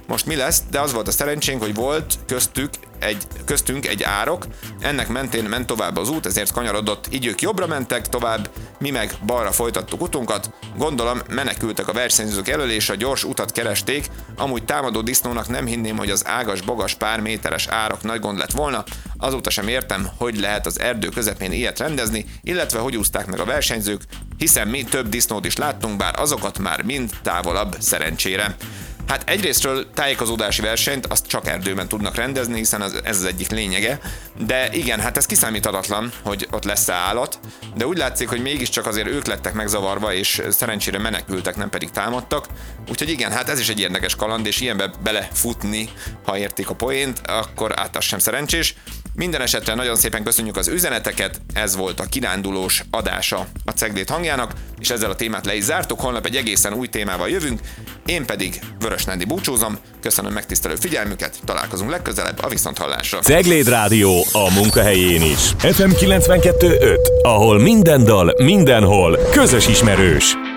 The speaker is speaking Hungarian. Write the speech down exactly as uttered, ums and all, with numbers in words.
most mi lesz, de az volt a szerencsénk, hogy volt köztük egy, köztünk egy árok, ennek mentén ment tovább az út, ezért kanyarodott, így ők jobbra mentek tovább, mi meg balra folytattuk utunkat, gondolom menekültek a versenyzők elől és a gyors utat keresték, amúgy támadó disznónak nem hinném, hogy az ágas-bogas pár méteres árok nagy gond lett volna, azóta sem értem, hogy lehet az erdő közepén ilyet rendezni, illetve hogy úszták meg a versenyzők, hiszen mi több disznót is láttunk, bár azokat már mind távolabb szerencsére. Hát egyrésztről tájékozódási versenyt azt csak erdőben tudnak rendezni, hiszen az, ez az egyik lényege, de igen, hát ez kiszámíthatatlan, hogy ott lesz-e állat, de úgy látszik, hogy mégiscsak azért ők lettek megzavarva, és szerencsére menekültek, nem pedig támadtak, úgyhogy igen, hát ez is egy érdekes kaland, és ilyenbe belefutni, ha értik a poént, akkor át az sem szerencsés. Minden esetre nagyon szépen köszönjük az üzeneteket, ez volt a kirándulós adása a Ceglét hangjának, és ezzel a témát le is zártuk, holnap egy egészen új témával jövünk, én pedig Vörös Nándi búcsúzom, köszönöm megtisztelő figyelmüket, találkozunk legközelebb a viszonthallásra. Cegléd Rádió a munkahelyén is. ef em kilencvenkettő öt, ahol minden dal, mindenhol közös ismerős.